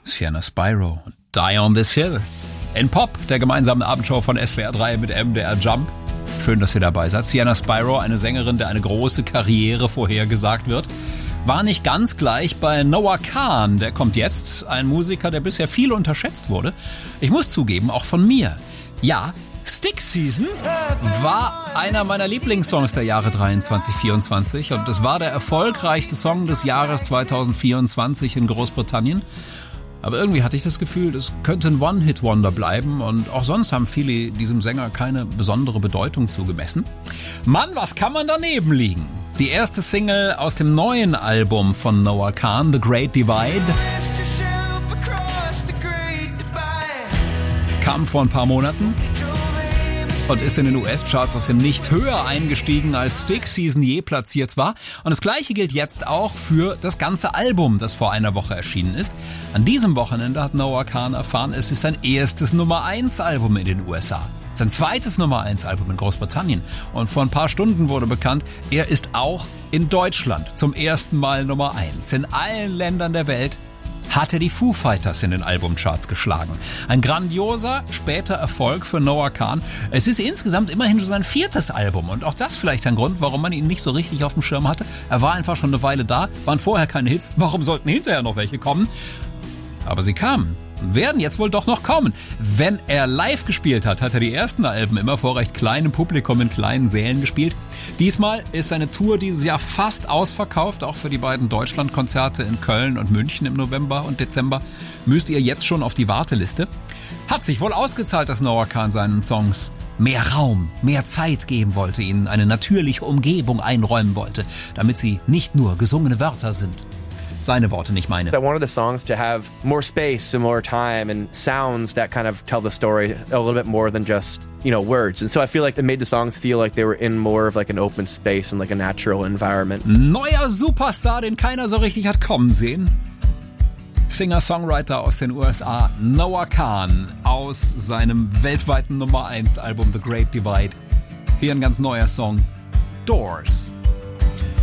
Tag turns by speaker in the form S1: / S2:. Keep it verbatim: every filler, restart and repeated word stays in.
S1: Sienna Spyro und Die on This Hill. In Pop, der gemeinsamen Abendshow von S W R drei mit M D R Jump. Schön, dass ihr dabei seid. Sienna Spyro, eine Sängerin, der eine große Karriere vorhergesagt wird, war nicht ganz gleich bei Noah Kahan. Der kommt jetzt, ein Musiker, der bisher viel unterschätzt wurde. Ich muss zugeben, auch von mir. Ja, Stick Season war einer meiner Lieblingssongs der Jahre dreiundzwanzig vierundzwanzig und es war der erfolgreichste Song des Jahres zwanzig vierundzwanzig in Großbritannien. Aber irgendwie hatte ich das Gefühl, das könnte ein One-Hit-Wonder bleiben und auch sonst haben viele diesem Sänger keine besondere Bedeutung zugemessen. Mann, was kann man daneben liegen? Die erste Single aus dem neuen Album von Noah Kahan, The Great Divide, kam vor ein paar Monaten und ist in den U S-Charts aus dem Nichts höher eingestiegen, als Stick Season je platziert war. Und das Gleiche gilt jetzt auch für das ganze Album, das vor einer Woche erschienen ist. An diesem Wochenende hat Noah Kahan erfahren, es ist sein erstes Nummer eins Album in den U S A. Sein zweites Nummer eins Album in Großbritannien. Und vor ein paar Stunden wurde bekannt, er ist auch in Deutschland zum ersten Mal Nummer eins. In allen Ländern der Welt hat er die Foo Fighters in den Albumcharts geschlagen. Ein grandioser, später Erfolg für Noah Kahan. Es ist insgesamt immerhin schon sein viertes Album und auch das vielleicht ein Grund, warum man ihn nicht so richtig auf dem Schirm hatte. Er war einfach schon eine Weile da, waren vorher keine Hits. Warum sollten hinterher noch welche kommen? Aber sie kamen. Werden jetzt wohl doch noch kommen. Wenn er live gespielt hat, hat er die ersten Alben immer vor recht kleinem Publikum in kleinen Sälen gespielt. Diesmal ist seine Tour dieses Jahr fast ausverkauft, auch für die beiden Deutschlandkonzerte in Köln und München im November und Dezember. Müsst ihr jetzt schon auf die Warteliste. Hat sich wohl ausgezahlt, dass Noah Kahan seinen Songs mehr Raum, mehr Zeit geben wollte, ihnen eine natürliche Umgebung einräumen wollte, damit sie nicht nur gesungene Wörter sind. Seine Worte, nicht meine.
S2: I wanted the songs to have more space and more time and sounds that kind of tell the story a little bit more than just, you know, words. And so I feel like it made the songs feel like they were in more of like an open space and like a natural environment.
S1: Neuer Superstar, den keiner so richtig hat kommen sehen. Singer-Songwriter aus den U S A, Noah Kahan, aus seinem weltweiten Nummer eins Album The Great Divide. Hier ein ganz neuer Song, Doors.